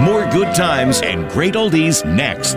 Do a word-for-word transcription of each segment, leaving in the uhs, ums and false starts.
more good times and great oldies next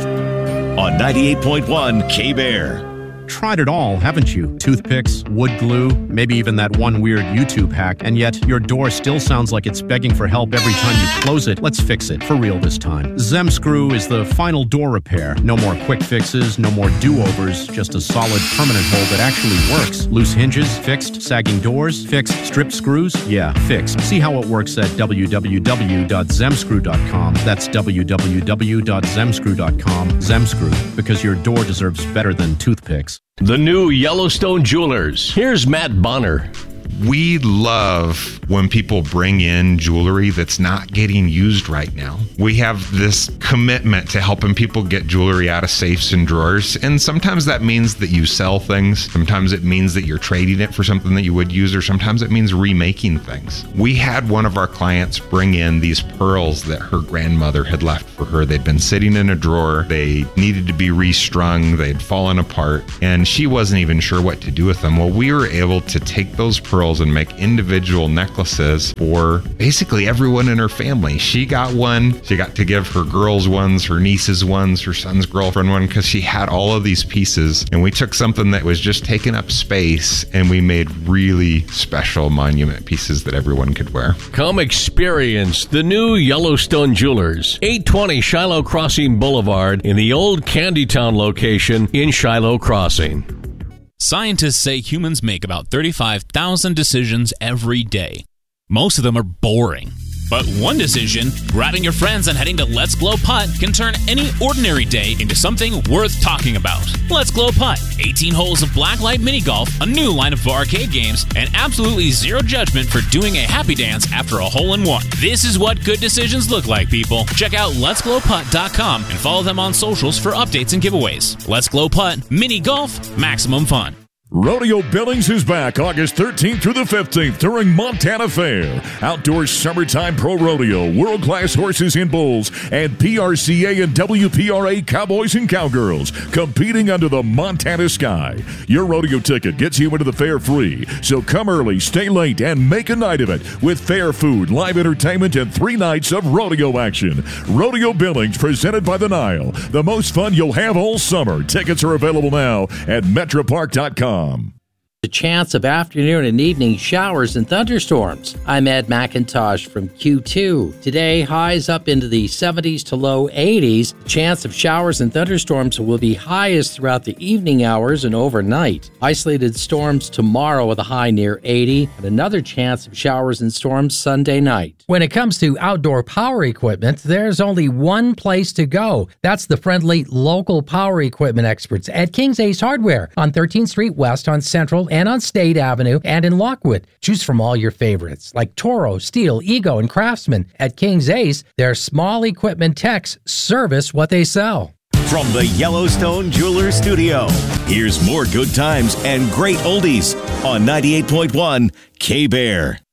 on ninety-eight point one K-Bear. Tried it all, haven't you? Toothpicks, wood glue, maybe even that one weird YouTube hack, and yet your door still sounds like it's begging for help every time you close it. Let's fix it, for real this time. Zemscrew is the final door repair. No more quick fixes, no more do-overs, just a solid permanent hole that actually works. Loose hinges, fixed. Sagging doors, fixed. Stripped screws, yeah, fixed. See how it works at w w w dot zemscrew dot com. That's w w w dot zemscrew dot com. Zemscrew, because your door deserves better than toothpicks. The new Yellowstone Jewelers. Here's Matt Bonner. We love when people bring in jewelry that's not getting used right now. We have this commitment to helping people get jewelry out of safes and drawers. And sometimes that means that you sell things. Sometimes it means that you're trading it for something that you would use, or sometimes it means remaking things. We had one of our clients bring in these pearls that her grandmother had left for her. They'd been sitting in a drawer. They needed to be restrung. They'd fallen apart. And she wasn't even sure what to do with them. Well, we were able to take those pearls and make individual necklaces for basically everyone in her family. She got one. She got to give her girls ones, her nieces ones, her son's girlfriend one, because she had all of these pieces. And we took something that was just taking up space and we made really special monument pieces that everyone could wear. Come experience the new Yellowstone Jewelers, eight twenty Shiloh Crossing Boulevard in the old Candytown location in Shiloh Crossing. Scientists say humans make about thirty-five thousand decisions every day. Most of them are boring. But one decision, grabbing your friends and heading to Let's Glow Putt, can turn any ordinary day into something worth talking about. Let's Glow Putt. eighteen holes of blacklight mini golf, a new line of arcade games, and absolutely zero judgment for doing a happy dance after a hole-in-one. This is what good decisions look like, people. Check out lets glow putt dot com and follow them on socials for updates and giveaways. Let's Glow Putt. Mini golf. Maximum fun. Rodeo Billings is back August thirteenth through the fifteenth during Montana Fair. Outdoor summertime pro rodeo, world-class horses and bulls, and P R C A and W P R A cowboys and cowgirls competing under the Montana sky. Your rodeo ticket gets you into the fair free, so come early, stay late, and make a night of it with fair food, live entertainment, and three nights of rodeo action. Rodeo Billings, presented by the Nile. The most fun you'll have all summer. Tickets are available now at metropark dot com. The chance of afternoon and evening showers and thunderstorms. I'm Ed McIntosh from Q two. Today, highs up into the seventies to low eighties. The chance of showers and thunderstorms will be highest throughout the evening hours and overnight. Isolated storms tomorrow with a high near eighty, and another chance of showers and storms Sunday night. When it comes to outdoor power equipment, there's only one place to go. That's the friendly local power equipment experts at King's Ace Hardware on thirteenth Street West on Central and on State Avenue and in Lockwood. Choose from all your favorites like Toro, Steel, Ego, and Craftsman. At King's Ace, their small equipment techs service what they sell. From the Yellowstone Jeweler Studio, here's more good times and great oldies on ninety-eight point one K-Bear.